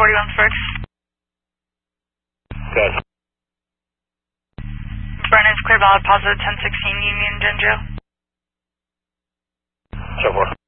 41 first. Good. Brennan's clear valid positive 1016 Union Genjo. So forth.